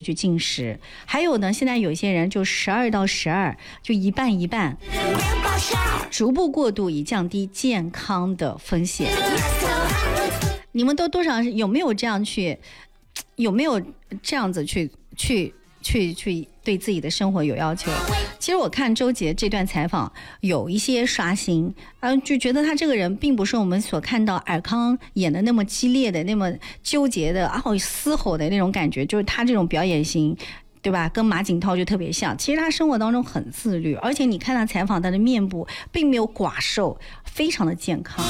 去进食。还有呢，现在有些人就12到12，就一半一半，逐步过渡以降低健康的风险。你们都多少有没有这样去，有没有这样子去对自己的生活有要求？其实我看周杰这段采访有一些刷新，就觉得他这个人并不是我们所看到尔康演的那么激烈的、那么纠结的、嘶吼的那种感觉，就是他这种表演型，对吧？跟马景涛就特别像。其实他生活当中很自律，而且你看他采访，他的面部并没有寡瘦，非常的健康。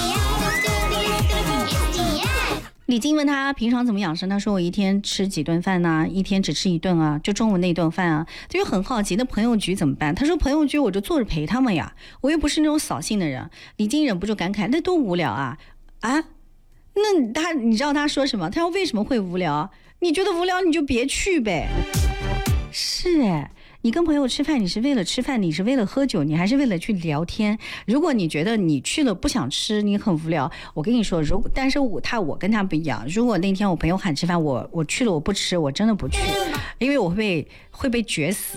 李菁问他平常怎么养生，他说我一天吃几顿饭呢？一天只吃一顿啊，就中午那顿饭啊。他就很好奇，那朋友局怎么办？他说朋友局我就坐着陪他们呀，我又不是那种扫兴的人。李菁忍不住感慨，那多无聊啊！那你知道他说什么？他说为什么会无聊？你觉得无聊你就别去呗。是哎。你跟朋友吃饭，你是为了吃饭，你是为了喝酒，你还是为了去聊天？如果你觉得你去了不想吃，你很无聊，我跟你说，但是我跟他不一样。如果那天我朋友喊吃饭，我去了我不吃，我真的不去，因为我会被绝死。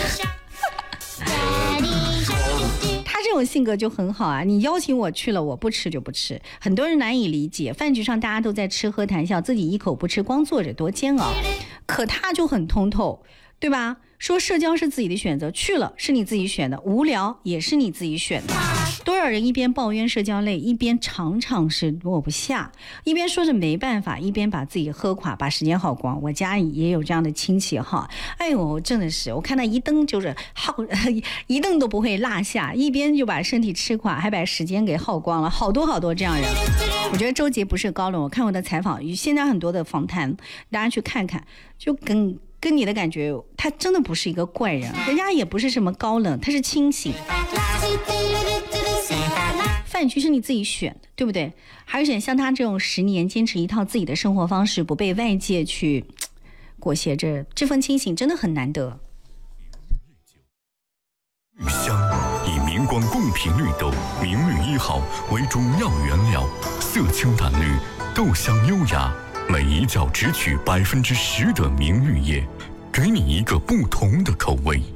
他这种性格就很好啊，你邀请我去了，我不吃就不吃。很多人难以理解，饭局上大家都在吃喝谈笑，自己一口不吃，光坐着多煎熬。可他就很通透，对吧？说社交是自己的选择，去了是你自己选的，无聊也是你自己选的。多少人一边抱怨社交累，一边常常是落不下，一边说着没办法，一边把自己喝垮，把时间耗光。我家里也有这样的亲戚哈，哎呦，真的是我看他一蹬就是一蹬都不会落下，一边就把身体吃垮，还把时间给耗光了，好多这样人。我觉得周杰不是高冷，我看过的采访，现在很多的访谈，大家去看看，就跟你的感觉，他真的不是一个怪人，人家也不是什么高冷，他是清醒。饭局是你自己选的，对不对？而且像他这种10年坚持一套自己的生活方式，不被外界去裹挟着，这份清醒真的很难得。 绿香以明光贡品绿豆明绿1号为主要原料，色清淡绿，豆香优雅，每一角只取10%的明绿叶，给你一个不同的口味。